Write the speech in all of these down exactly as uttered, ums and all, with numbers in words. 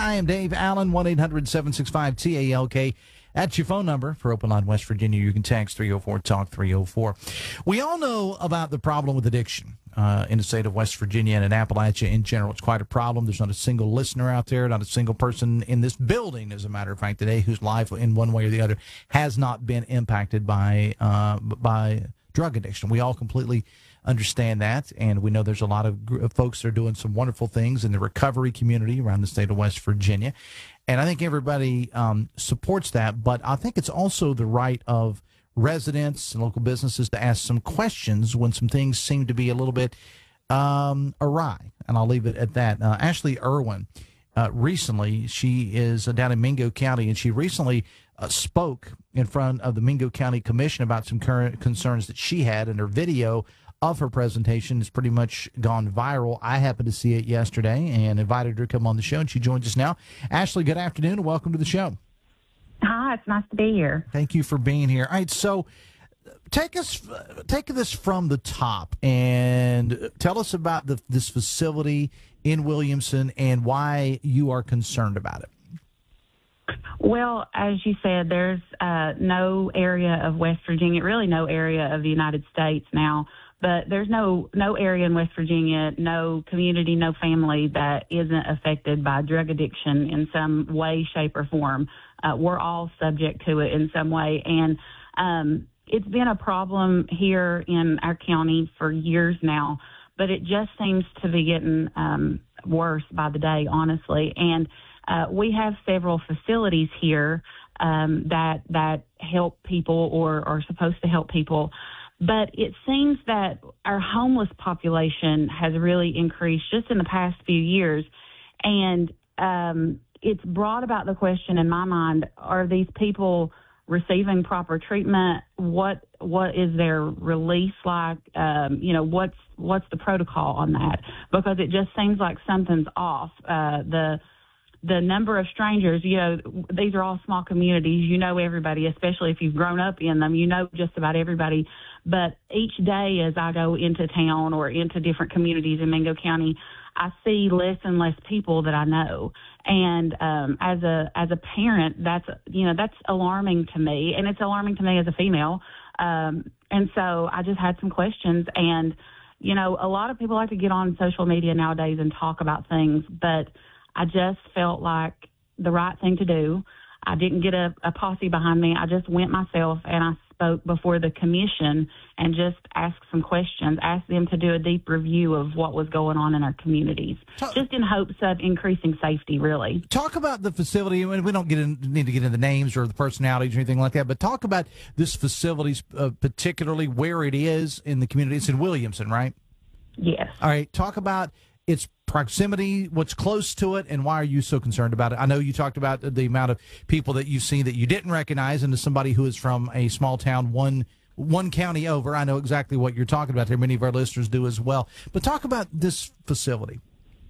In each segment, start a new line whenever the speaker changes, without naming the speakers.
I am Dave Allen, one eight hundred seven six five T A L K. That's your phone number for Open Line West Virginia. You can text three oh four talk three oh four. We all know about the problem with addiction uh, in the state of West Virginia and in Appalachia in general. It's quite a problem. There's not a single listener out there, not a single person in this building, as a matter of fact, today whose life in one way or the other has not been impacted by uh, by drug addiction. We all completely understand that, and we know there's a lot of gr- folks that are doing some wonderful things in the recovery community around the state of West Virginia, and I think everybody um, supports that, but I think it's also the right of residents and local businesses to ask some questions when some things seem to be a little bit um, awry, and I'll leave it at that. Uh, Ashley Irwin, uh, recently, she is uh, down in Mingo County, and she recently uh, spoke in front of the Mingo County Commission about some current concerns that she had, and her video of her presentation has pretty much gone viral. I happened to see it yesterday and invited her to come on the show, and she joins us now. Ashley, good afternoon, and welcome to the show.
Hi, it's nice to be here.
Thank you for being here. All right, so take us, take this from the top and tell us about the, this facility in Williamson and why you are concerned about it.
Well, as you said, there's uh, no area of West Virginia, really no area of the United States now, but there's no no area in West Virginia, no community, no family that isn't affected by drug addiction in some way, shape, or form. Uh, we're all subject to it in some way, and um, it's been a problem here in our county for years now, but it just seems to be getting um, worse by the day, honestly. And uh, we have several facilities here um, that that help people or are supposed to help people. But it seems that our homeless population has really increased just in the past few years. And um, it's brought about the question in my mind, are these people receiving proper treatment? What What is their release like? Um, you know, what's what's the protocol on that? Because it just seems like something's off. Uh, the The number of strangers, you know, these are all small communities. You know everybody, especially if you've grown up in them. You know just about everybody. But each day as I go into town or into different communities in Mingo County, I see less and less people that I know. And um, as a as a parent, that's, you know, that's alarming to me. And it's alarming to me as a female. Um, and so I just had some questions. And, you know, a lot of people like to get on social media nowadays and talk about things, but I just felt like the right thing to do. I didn't get a, a posse behind me. I just went myself and I spoke before the commission and just asked some questions, asked them to do a deep review of what was going on in our communities, talk, just in hopes of increasing safety, really.
Talk about the facility. We don't get in, need to get into the names or the personalities or anything like that, but talk about this facility, uh, particularly where it is in the community. It's in Williamson, right?
Yes.
All right. Talk about its proximity, what's close to it, and why are you so concerned about it? I know you talked about the amount of people that you've seen that you didn't recognize, and as somebody who is from a small town, one one county over, I know exactly what you're talking about there. Many of our listeners do as well. But talk about this facility.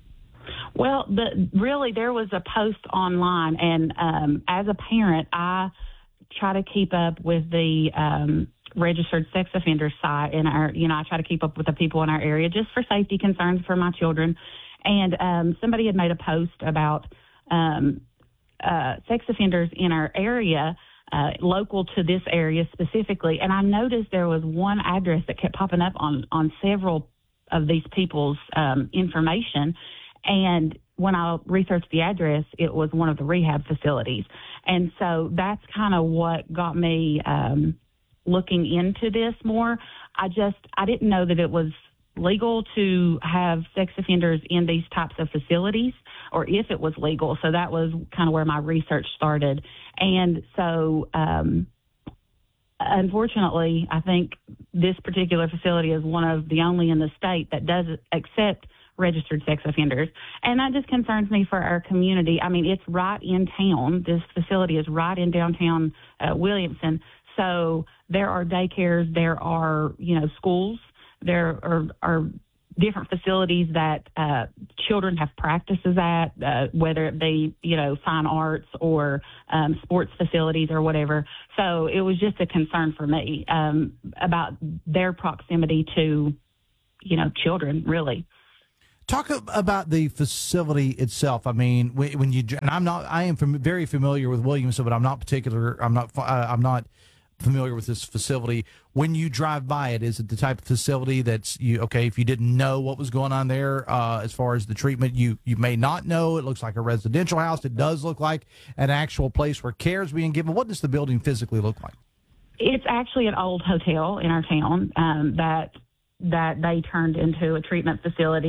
Well, the, really, there was a post online, and um, as a parent, I try to keep up with the um, registered sex offender site in our, you know, I try to keep up with the people in our area just for safety concerns for my children. And um, somebody had made a post about um, uh, sex offenders in our area, uh, local to this area specifically. And I noticed there was one address that kept popping up on, on several of these people's um, information. And when I researched the address, it was one of the rehab facilities. And so that's kind of what got me um, looking into this more. I just, I didn't know that it was legal to have sex offenders in these types of facilities, or if it was legal. So that was kind of where my research started. And so, um, unfortunately, I think this particular facility is one of the only in the state that does accept registered sex offenders. And that just concerns me for our community. I mean, it's right in town. This facility is right in downtown uh, Williamson. So there are daycares, there are, you know, schools, there are, are different facilities that uh, children have practices at, uh, whether it be, you know, fine arts or um, sports facilities or whatever. So it was just a concern for me um, about their proximity to, you know, children, really.
Talk about the facility itself. I mean, when you and I'm not, I am from, very familiar with Williamson, but I'm not particular. I'm not. Uh, I'm not familiar with this facility. When you drive by it, is it the type of facility that's you okay? If you didn't know what was going on there, uh, as far as the treatment, you you may not know. It looks like a residential house. It does look like an actual place where care is being given. What does the building physically look like?
It's actually an old hotel in our town um, that that they turned into a treatment facility.